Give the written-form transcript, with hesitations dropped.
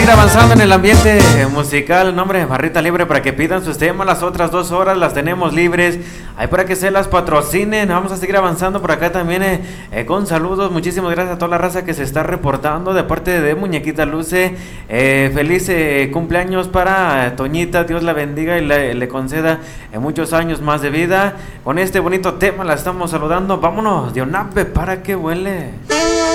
seguir avanzando en el ambiente musical. Nombre, barrita libre para que pidan sus temas. Las otras 2 horas las tenemos libres. Ahí para que se las patrocinen. Vamos a seguir avanzando por acá también con saludos. Muchísimas gracias a toda la raza que se está reportando de parte de Muñequita Luce. Feliz cumpleaños para Toñita. Dios la bendiga y le conceda muchos años más de vida. Con este bonito tema la estamos saludando. Vámonos, Dionave, para que huele.